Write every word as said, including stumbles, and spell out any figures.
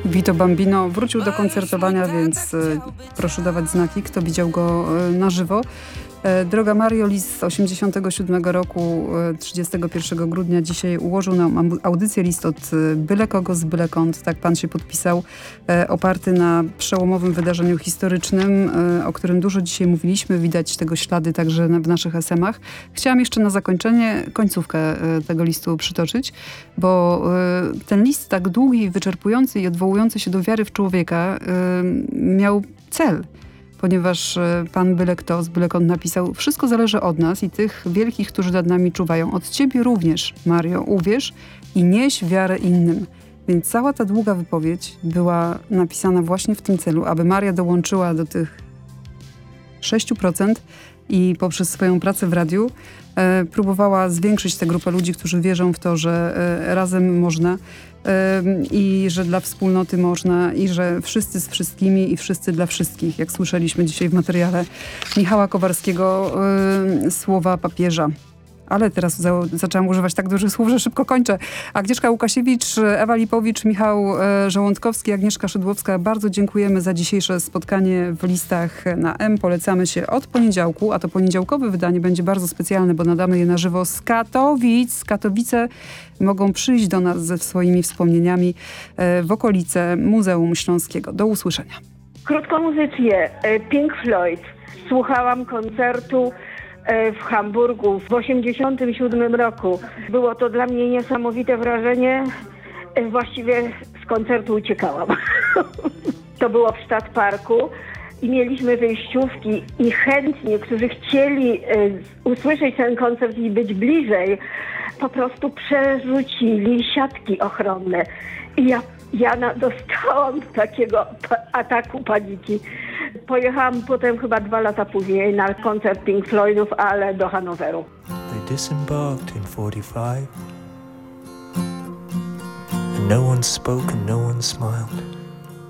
Vito Bambino wrócił do koncertowania, więc y, proszę dawać znaki, kto widział go y, na żywo. E, droga Mario, list z osiemdziesiątego siódmego roku, y, trzydziestego pierwszego grudnia, dzisiaj ułożył nam audycję, list od y, byle kogo z byle kąt, tak pan się podpisał, e, oparty na przełomowym wydarzeniu historycznym, y, o którym dużo dzisiaj mówiliśmy, widać tego ślady także na, w naszych es emach. Chciałam jeszcze na zakończenie końcówkę y, tego listu przytoczyć, bo y, ten list tak długi, wyczerpujący i odwołujący się do wiary w człowieka y, miał cel. Ponieważ pan byle kto z byle kąt napisał: wszystko zależy od nas i tych wielkich, którzy nad nami czuwają. Od ciebie również, Mario, uwierz i nieś wiarę innym. Więc cała ta długa wypowiedź była napisana właśnie w tym celu, aby Maria dołączyła do tych sześć procent i poprzez swoją pracę w radiu e, próbowała zwiększyć tę grupę ludzi, którzy wierzą w to, że e, razem można e, i że dla wspólnoty można i że wszyscy z wszystkimi i wszyscy dla wszystkich, jak słyszeliśmy dzisiaj w materiale Michała Kowarskiego, e, słowa papieża. Ale teraz za, zaczęłam używać tak dużych słów, że szybko kończę. Agnieszka Łukasiewicz, Ewa Lipowicz, Michał e, Żołądkowski, Agnieszka Szydłowska. Bardzo dziękujemy za dzisiejsze spotkanie w listach na M. Polecamy się od poniedziałku, a to poniedziałkowe wydanie będzie bardzo specjalne, bo nadamy je na żywo z Katowic. Katowice mogą przyjść do nas ze swoimi wspomnieniami e, w okolice Muzeum Śląskiego. Do usłyszenia. Krótko muzycznie. Pink Floyd. Słuchałam koncertu w Hamburgu w osiemdziesiątym siódmym roku. Było to dla mnie niesamowite wrażenie. Właściwie z koncertu uciekałam. To było w Stadtparku i mieliśmy wyjściówki i chętnie, którzy chcieli usłyszeć ten koncert i być bliżej, po prostu przerzucili siatki ochronne. I ja, ja na, dostałam takiego pa- ataku paniki. Pojechałam potem chyba dwa lata później na koncert Pink Floydów, ale do Hanoweru. They disembarked in forty-five and no one spoke and no one smiled.